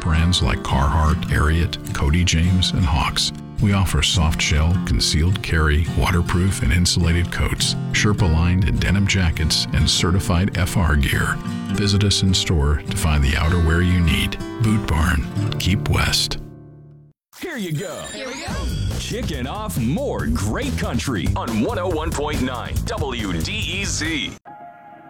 brands like Carhartt, Ariat, Cody James, and Hawks. We offer soft shell, concealed carry, waterproof and insulated coats, Sherpa-lined and denim jackets, and certified FR gear. Visit us in store to find the outerwear you need. Boot Barn. Keep West. Here you go. Here we go. Kicking off more great country on 101.9 WDEZ.